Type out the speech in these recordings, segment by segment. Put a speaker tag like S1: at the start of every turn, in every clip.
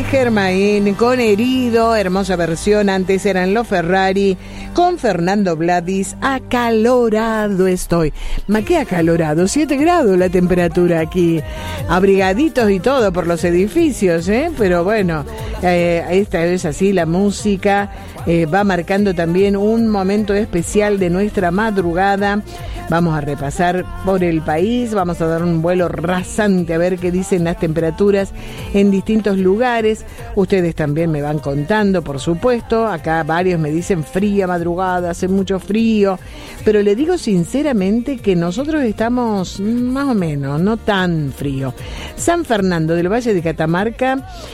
S1: Germain con Herido, hermosa versión. Antes eran los Ferrari con Fernando Vladis. Acalorado estoy. Ma, qué acalorado, 7 grados la temperatura aquí, abrigaditos y todo por los edificios, pero bueno, esta es así la música. Va marcando también un momento especial de nuestra madrugada. Vamos a repasar por el país, vamos a dar un vuelo rasante a ver qué dicen las temperaturas en distintos lugares. Ustedes también me van contando, por supuesto. Acá varios me dicen fría madrugada, hace mucho frío, pero le digo sinceramente que nosotros estamos más o menos, no tan frío. San Fernando del Valle de Catamarca,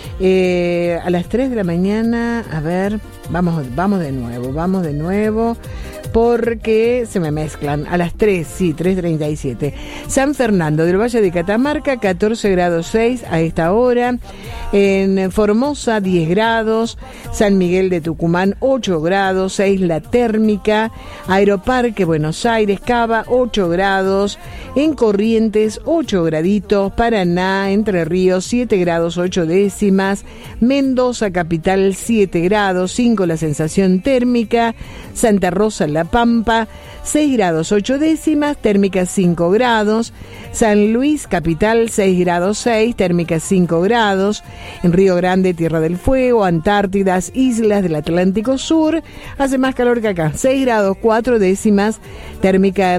S1: a las 3 de la mañana, a ver, vamos de nuevo, porque se me mezclan. A las 3, sí, 3:37. San Fernando del Valle de Catamarca, 14 grados 6 a esta hora. En Formosa, 10 grados. San Miguel de Tucumán, 8 grados 6 la térmica. Aeroparque Buenos Aires, Cava, 8 grados. En Corrientes, 8 graditos. Paraná, Entre Ríos, 7 grados 8 décimas. Mendoza, capital, 7 grados 5 la sensación térmica. Santa Rosa, La Pampa, 6 grados 8 décimas, térmica 5 grados. San Luis, capital, 6 grados 6, térmica 5 grados. En Río Grande, Tierra del Fuego, Antártidas, islas del Atlántico Sur, hace más calor que acá, 6 grados 4 décimas, térmica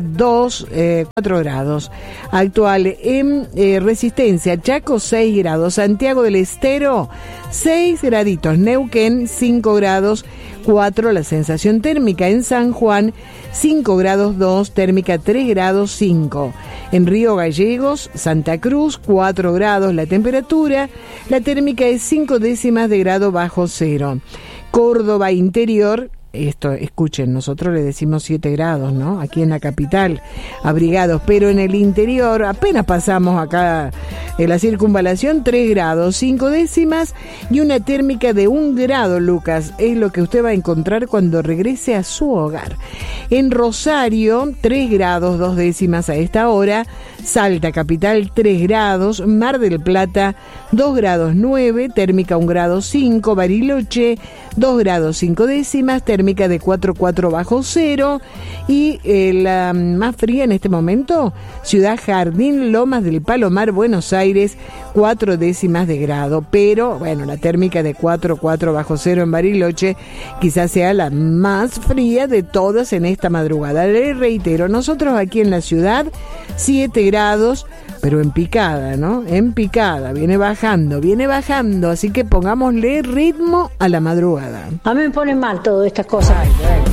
S1: 4 grados. Actual en Resistencia, Chaco, 6 grados. Santiago del Estero, 6 graditos. Neuquén, 5 grados 4 la sensación térmica. En San Juan, 5 grados 2, térmica 3 grados 5. En Río Gallegos, Santa Cruz, 4 grados la temperatura, la térmica es 5 décimas de grado bajo cero. Córdoba interior, esto, escuchen, nosotros le decimos 7 grados, ¿no? Aquí en la capital, abrigados, pero en el interior, apenas pasamos acá en la circunvalación, 3 grados, 5 décimas y una térmica de 1 grado, Lucas. Es lo que usted va a encontrar cuando regrese a su hogar. En Rosario, 3 grados, 2 décimas a esta hora. Salta, capital, 3 grados. Mar del Plata, 2 grados 9, térmica 1 grado 5. Bariloche, 2 grados 5 décimas, térmica de 4 bajo cero. Y la más fría en este momento, Ciudad Jardín, Lomas del Palomar, Buenos Aires, 4 décimas de grado. Pero, bueno, la térmica de 4 bajo cero en Bariloche quizás sea la más fría de todas en esta madrugada. Le reitero, nosotros aquí en la ciudad, 7 grados, pero en picada, ¿no? En picada, viene bajando, así que pongámosle ritmo a la madrugada.
S2: A mí me ponen mal todas estas cosas.
S1: Ay, bueno.